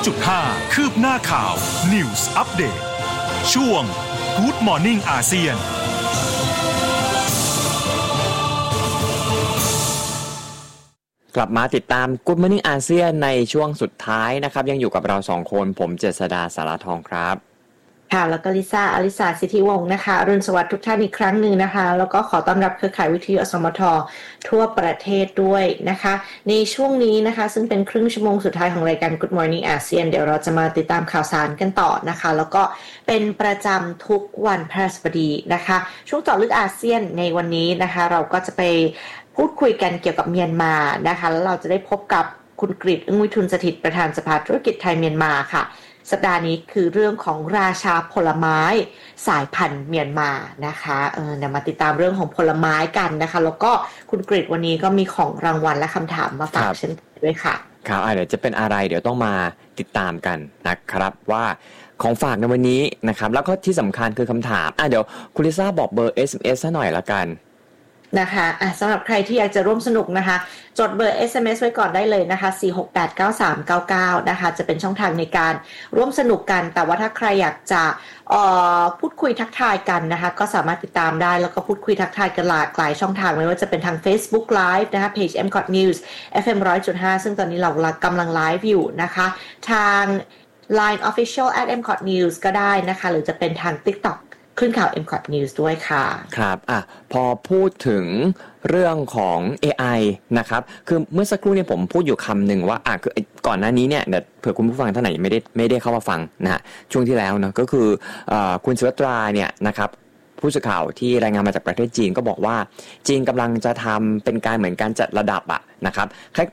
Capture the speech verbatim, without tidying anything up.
จุดห้า คืบหน้าข่าว News Update ช่วง Good Morning อาเซียนกลับมาติดตาม Good Morning อาเซียนในช่วงสุดท้ายนะครับยังอยู่กับเราสองคนผมเจษฎาสารทองครับค่ะแล้วก็ลิซ่าอลิสาสิทธิวงศ์นะคะอรุณสวัสดิ์ทุกท่านอีกครั้งหนึ่งนะคะแล้วก็ขอต้อนรับเครือข่ายวิทยุอสมททั่วประเทศด้วยนะคะในช่วงนี้นะคะซึ่งเป็นครึ่งชั่วโมงสุดท้ายของรายการ Good Morning อาเซียนเดี๋ยวเราจะมาติดตามข่าวสารกันต่อนะคะแล้วก็เป็นประจำทุกวันพฤหัสบดีนะคะช่วงเจาะลึกอาเซียนในวันนี้นะคะเราก็จะไปพูดคุยกันเกี่ยวกับเมียนมานะคะแล้วเราจะได้พบกับคุณกฤษ อึ้งวิทูลสถิตประธานสภาธุรกิจไทยเมียนมาค่ะสัปดาห์นี้คือเรื่องของราชาผลไม้สายพันธุ์เมียนมานะคะเออเดี๋ยวมาติดตามเรื่องของผลไม้กันนะคะแล้วก็คุณกฤษวันนี้ก็มีของรางวัลและคำถามมาฝากเช่นกันด้วยค่ะครับเดี๋ยวจะเป็นอะไรเดี๋ยวต้องมาติดตามกันนะครับว่าของฝากในวันนี้นะครับแล้วก็ที่สำคัญคือคำถามอ่ะเดี๋ยวคุณลิซ่าบอกเบอร์ เอส เอ็ม เอส ซะหน่อยละกันนะคะอ่ะสำหรับใครที่อยากจะร่วมสนุกนะคะจดเบอร์ เอส เอ็ม เอส ไว้ก่อนได้เลยนะคะสี่ หก แปด เก้า สาม เก้า เก้านะคะจะเป็นช่องทางในการร่วมสนุกกันแต่ว่าถ้าใครอยากจะเอ่อพูดคุยทักทายกันนะคะก็สามารถติดตามได้แล้วก็พูดคุยทักทายกันหลากหลายช่องทางไม่ว่าจะเป็นทาง Facebook Live นะคะเพจ เอ็ม คอท News เอฟ เอ็ม หนึ่งร้อยจุดห้า ซึ่งตอนนี้เรากำลังไลฟ์อยู่นะคะทาง ไลน์ Official แอท เอ็ม คอท News ก็ได้นะคะหรือจะเป็นทาง TikTokคลื่นข่าว เอ็ม คอท News ด้วยค่ะครับอ่ะพอพูดถึงเรื่องของ เอ ไอ นะครับคือเมื่อสักครู่เนี่ยผมพูดอยู่คำหนึ่งว่าอ่ะคือก่อนหน้านี้เนี่ยเผื่อคุณผู้ฟังท่านไหนไม่ได้ไม่ได้เข้ามาฟังนะฮะช่วงที่แล้วเนาะก็คือเอ่อคุณศิวตราเนี่ยนะครับผู้สื่อข่าวที่รายงานมาจากประเทศจีนก็บอกว่าจีนกำลังจะทำเป็นการเหมือนการจัดระดับอะนะครับ